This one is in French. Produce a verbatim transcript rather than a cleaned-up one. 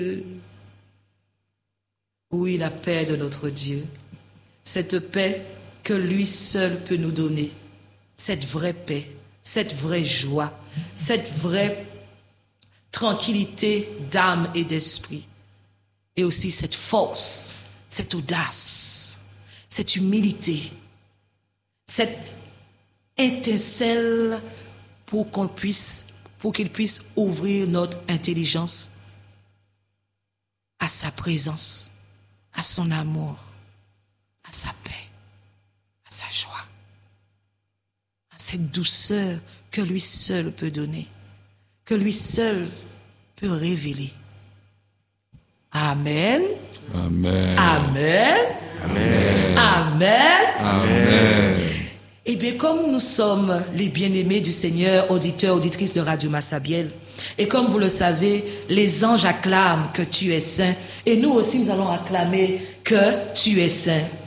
Oui, la paix de notre Dieu, cette paix que lui seul peut nous donner, cette vraie paix, cette vraie joie, cette vraie tranquillité d'âme et d'esprit, et aussi cette force, cette audace, cette humilité, cette étincelle pour qu'on puisse, pour qu'il puisse ouvrir notre intelligence à sa présence, à son amour, à sa paix, à sa joie, à cette douceur que lui seul peut donner, que lui seul peut révéler. Amen. Amen. Amen. Amen. Amen. Amen. Eh bien, comme nous sommes les bien-aimés du Seigneur, auditeurs, auditrices de Radio Massabielle, et comme vous le savez, les anges acclament que tu es saint, et nous aussi nous allons acclamer que tu es saint.